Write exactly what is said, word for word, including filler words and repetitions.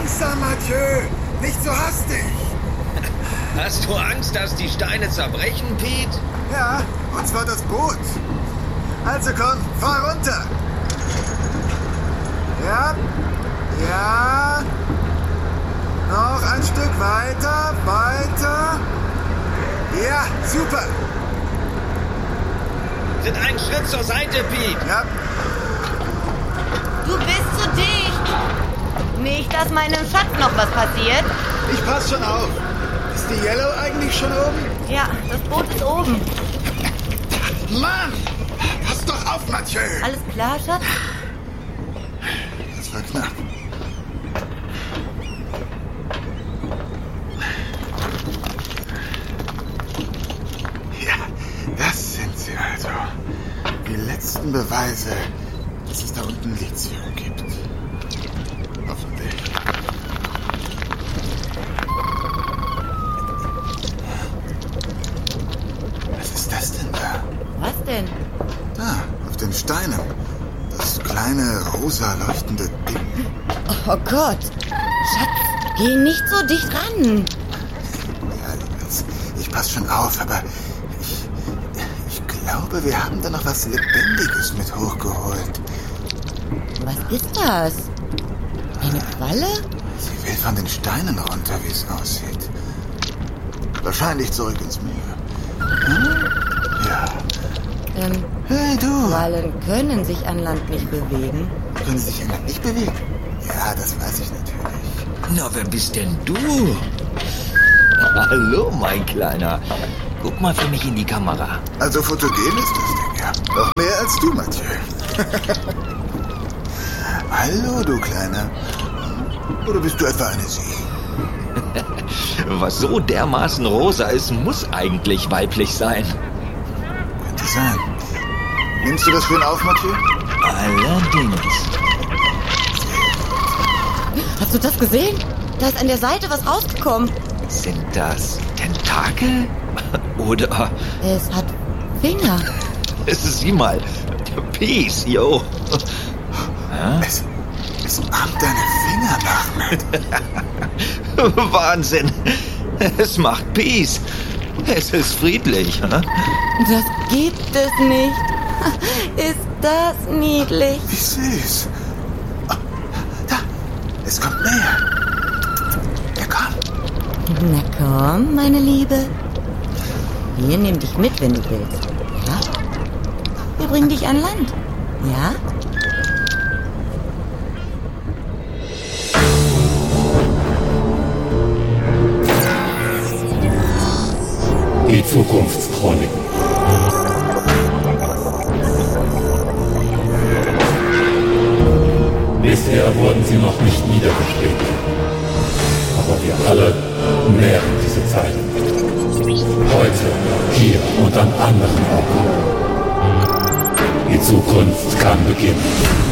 Langsam, Mathieu! Nicht so hastig! Hast du Angst, dass die Steine zerbrechen, Pete? Ja, und zwar das Boot. Also komm, fahr runter! Ja, ja. Noch ein Stück weiter, weiter. Ja, super. Tritt einen Schritt zur Seite, Pete. Ja. Du bist zu dicht. Nicht, dass meinem Schatz noch was passiert. Ich pass schon auf. Ist die Yellow eigentlich schon oben? Ja, das Boot ist oben. Mann! Pass doch auf, Mathieu! Alles klar, Schatz? Das war knapp. Ja, das sind sie also. Die letzten Beweise, dass es da unten Lithium gibt. Hoffentlich. Was ist das denn da? Was denn? Da, auf den Steinen. Das kleine, rosa leuchtende Ding. Oh Gott. Schatz, geh nicht so dicht ran. Ja, ich pass schon auf, aber ich, ich glaube, wir haben da noch was Lebendiges mit hochgeholt. Was ist das? Eine Qualle? Sie will von den Steinen runter, wie es aussieht. Wahrscheinlich zurück ins Meer. Hm? Ja. Ähm, Hey, du! Quallen können sich an Land nicht bewegen. Können sie sich an Land nicht bewegen? Ja, das weiß ich natürlich. Na, wer bist denn du? Hallo, mein Kleiner. Guck mal für mich in die Kamera. Also fotogen ist das Ding, ja. Noch mehr als du, Mathieu. Hallo, du Kleiner. Oder bist du etwa eine Sie? Was so dermaßen rosa ist, muss eigentlich weiblich sein. Könnte sein. Nimmst du das für ihn auf, Mathieu? Allerdings. Hast du das gesehen? Da ist an der Seite was rausgekommen. Sind das Tentakel? Oder... Es hat Finger. Sieh mal. Peace, yo. Es, es ahmt deine Finger nach. Wahnsinn. Es macht Peace. Es ist friedlich. Huh? Das gibt es nicht. Ist das niedlich? Wie süß. Oh, da, es kommt näher. Ja, komm. Na komm, meine Liebe. Wir nehmen dich mit, wenn du willst. Ja? Wir bringen dich an Land. Ja? Die Zukunftschroniken. Bisher wurden sie noch nicht niedergeschrieben. Aber wir alle nähren diese Zeiten. Heute, hier und an anderen Orten. Die Zukunft kann beginnen.